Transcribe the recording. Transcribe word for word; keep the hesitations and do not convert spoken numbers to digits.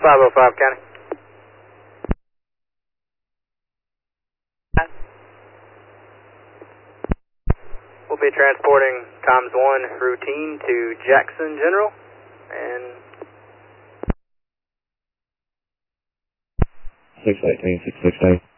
five oh five, County. We'll be transporting Times one routine to Jackson General, and six eighteen, six sixteen.